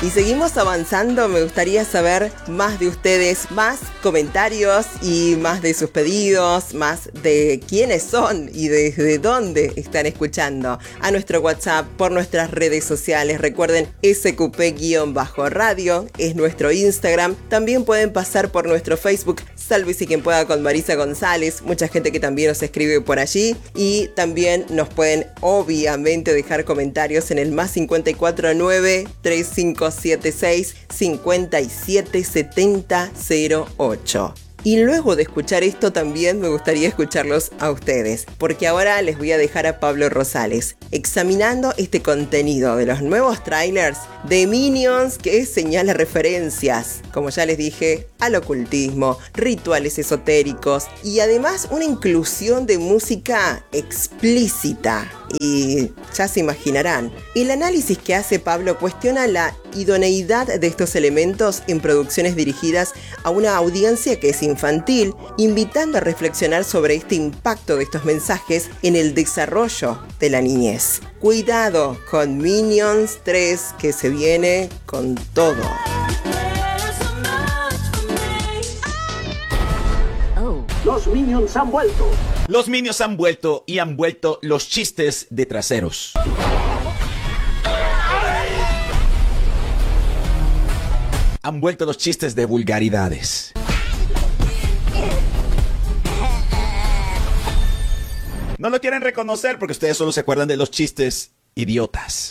Y seguimos avanzando, me gustaría saber más de ustedes, más comentarios y más de sus pedidos, más de quiénes son y desde dónde están escuchando. A nuestro WhatsApp, por nuestras redes sociales, recuerden SQP-radio es nuestro Instagram. También pueden pasar por nuestro Facebook, Sálvese quien pueda con Marisa González, mucha gente que también nos escribe por allí. Y también nos pueden obviamente dejar comentarios en el más 549-3576-577008. Y luego de escuchar esto también me gustaría escucharlos a ustedes, porque ahora les voy a dejar a Pablo Rosales examinando este contenido de los nuevos trailers de Minions que señala referencias, como ya les dije, al ocultismo, rituales esotéricos y además una inclusión de música explícita. Y ya se imaginarán, el análisis que hace Pablo cuestiona la idoneidad de estos elementos en producciones dirigidas a una audiencia que es infantil, invitando a reflexionar sobre este impacto de estos mensajes en el desarrollo de la niñez. Cuidado con Minions 3, que se viene con todo. Los Minions han vuelto. Los Minions han vuelto y han vuelto los chistes de traseros. Han vuelto los chistes de vulgaridades. No lo quieren reconocer porque ustedes solo se acuerdan de los chistes idiotas.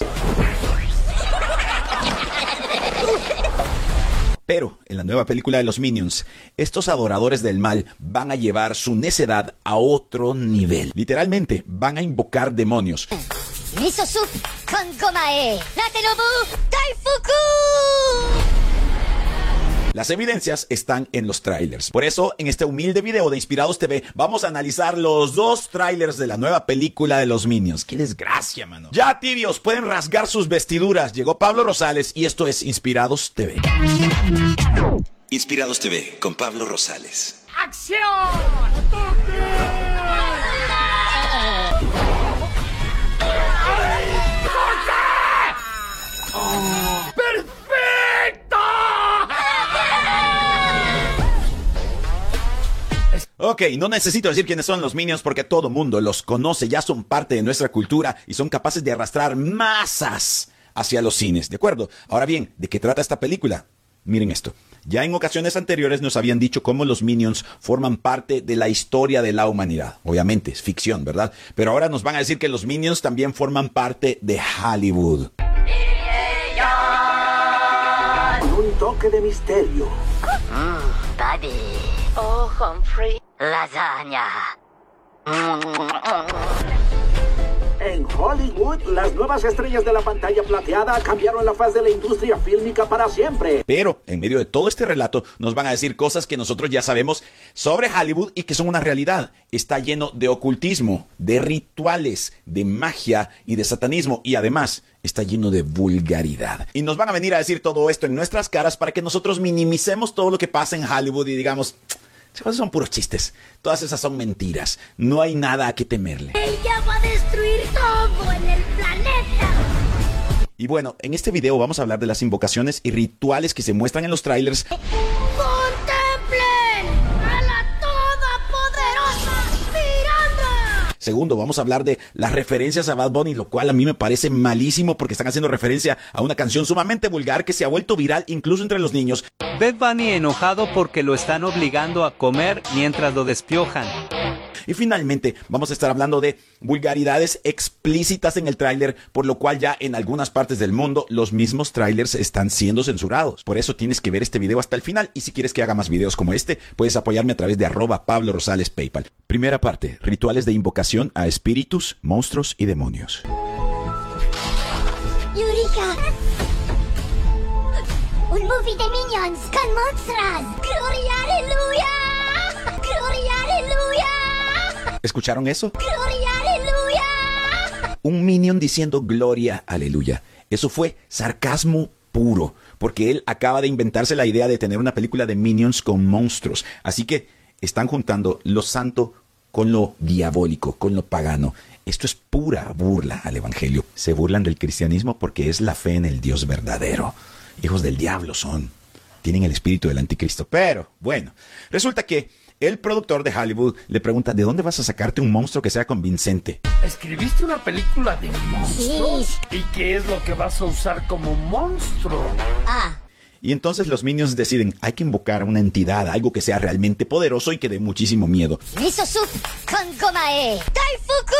Pero en la nueva película de los Minions, estos adoradores del mal van a llevar su necedad a otro nivel. Literalmente, van a invocar demonios. Miso soup con gomae, Natenobu Daifuku. Las evidencias están en los trailers. Por eso, en este humilde video de Inspirados TV, vamos a analizar los dos trailers de la nueva película de los Minions. ¡Qué desgracia, mano! Ya, tibios, pueden rasgar sus vestiduras. Llegó Pablo Rosales y esto es Inspirados TV. Inspirados TV con Pablo Rosales. ¡Acción! ¡Perfecto! Ok, no necesito decir quiénes son los Minions porque todo mundo los conoce, ya son parte de nuestra cultura y son capaces de arrastrar masas hacia los cines, ¿de acuerdo? Ahora bien, ¿de qué trata esta película? Miren esto. Ya en ocasiones anteriores nos habían dicho cómo los Minions forman parte de la historia de la humanidad. Obviamente, es ficción, ¿verdad? Pero ahora nos van a decir que los Minions también forman parte de Hollywood. Con un toque de misterio. Daddy. Oh, Humphrey. Lasaña. En Hollywood, las nuevas estrellas de la pantalla plateada cambiaron la faz de la industria fílmica para siempre. Pero, en medio de todo este relato, nos van a decir cosas que nosotros ya sabemos sobre Hollywood y que son una realidad. Está lleno de ocultismo, de rituales, de magia y de satanismo. Y además, está lleno de vulgaridad. Y nos van a venir a decir todo esto en nuestras caras para que nosotros minimicemos todo lo que pasa en Hollywood y digamos... son puros chistes. Todas esas son mentiras. No hay nada a qué temerle. Ella va a destruir todo en el planeta. Y bueno, en este video vamos a hablar de las invocaciones y rituales que se muestran en los trailers. ¡Contemplen a la todopoderosa Miranda! Segundo, vamos a hablar de las referencias a Bad Bunny, lo cual a mí me parece malísimo porque están haciendo referencia a una canción sumamente vulgar que se ha vuelto viral incluso entre los niños. Bad Bunny enojado porque lo están obligando a comer mientras lo despiojan. Y finalmente vamos a estar hablando de vulgaridades explícitas en el tráiler, por lo cual ya en algunas partes del mundo los mismos tráilers están siendo censurados. Por eso tienes que ver este video hasta el final y si quieres que haga más videos como este, puedes apoyarme a través de @Pablo Rosales PayPal. Primera parte, rituales de invocación a espíritus, monstruos y demonios. Eureka! Un movie de Minions con monstruos. ¡Gloria, aleluya! ¡Gloria, aleluya! ¿Escucharon eso? ¡Gloria, aleluya! Un Minion diciendo gloria, aleluya. Eso fue sarcasmo puro, porque él acaba de inventarse la idea de tener una película de Minions con monstruos. Así que están juntando lo santo con lo diabólico, con lo pagano. Esto es pura burla al evangelio. Se burlan del cristianismo porque es la fe en el Dios verdadero. hijos del diablo son. Tienen el espíritu del anticristo. Pero, bueno, resulta que el productor de Hollywood le pregunta, ¿de dónde vas a sacarte un monstruo que sea convincente? ¿Escribiste una película de monstruos? ¿Y qué es lo que vas a usar como monstruo? Y entonces los Minions deciden, hay que invocar a una entidad, algo que sea realmente poderoso y que dé muchísimo miedo. Miso soup con gomae. Daifuku.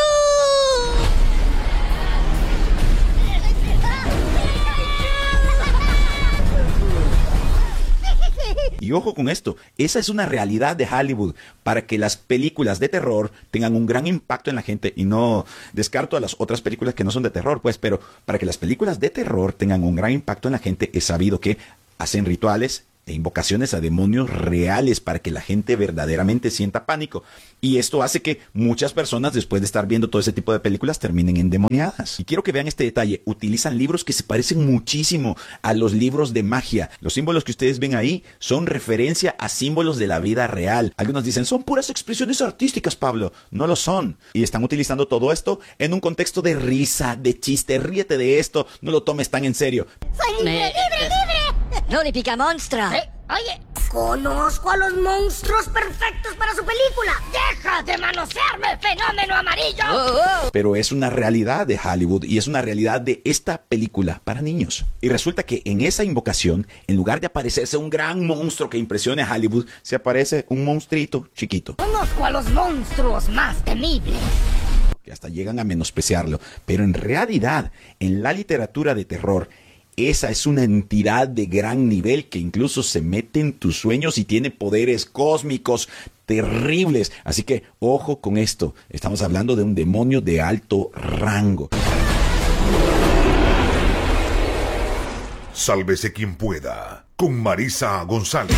Y ojo con esto, esa es una realidad de Hollywood para que las películas de terror tengan un gran impacto en la gente. Y no descarto a las otras películas que no son de terror, pues, pero para que las películas de terror tengan un gran impacto en la gente, es sabido que hacen rituales e invocaciones a demonios reales para que la gente verdaderamente sienta pánico. Y esto hace que muchas personas, después de estar viendo todo ese tipo de películas, terminen endemoniadas. Y quiero que vean este detalle. Utilizan libros que se parecen muchísimo a los libros de magia. Los símbolos que ustedes ven ahí son referencia a símbolos de la vida real. Algunos dicen, son puras expresiones artísticas, Pablo. No lo son. Y están utilizando todo esto en un contexto de risa, de chiste. Ríete de esto, no lo tomes tan en serio. ¡Soy libre, libre, libre! ¡No le pica monstruo! Oye, conozco a los monstruos perfectos para su película. ¡Deja de manosearme, fenómeno amarillo! Pero es una realidad de Hollywood y es una realidad de esta película para niños. Y resulta que en esa invocación, en lugar de aparecerse un gran monstruo que impresione a Hollywood, se aparece un monstruito chiquito. Conozco a los monstruos más temibles. Que hasta llegan a menospreciarlo. Pero en realidad, en la literatura de terror, esa es una entidad de gran nivel que incluso se mete en tus sueños y tiene poderes cósmicos terribles. Así que ojo con esto. Estamos hablando de un demonio de alto rango. Sálvese quien pueda, con Marisa González.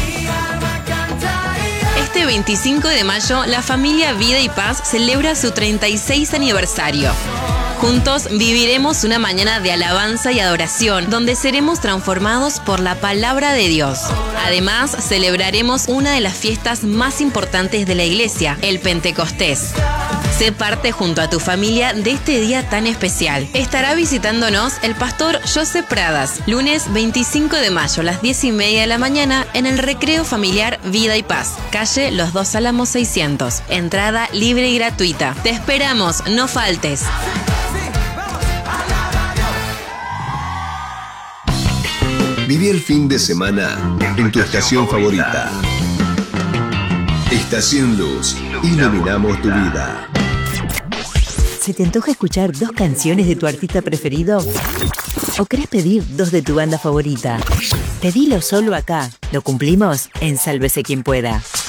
Este 25 de mayo, la familia Vida y Paz celebra su 36 aniversario. Juntos viviremos una mañana de alabanza y adoración, donde seremos transformados por la palabra de Dios. Además, celebraremos una de las fiestas más importantes de la iglesia, el Pentecostés. Sé parte junto a tu familia de este día tan especial. Estará visitándonos el pastor Joseph Pradas, lunes 25 de mayo a las 10:30 de la mañana en el Recreo Familiar Vida y Paz, calle Los Dos Álamos 600. Entrada libre y gratuita. Te esperamos, no faltes. Viví el fin de semana en tu estación favorita. Estación Luz, iluminamos tu vida. ¿Se te antoja escuchar 2 canciones de tu artista preferido? ¿O querés pedir 2 de tu banda favorita? Pedilo solo acá. Lo cumplimos en Sálvese quien pueda.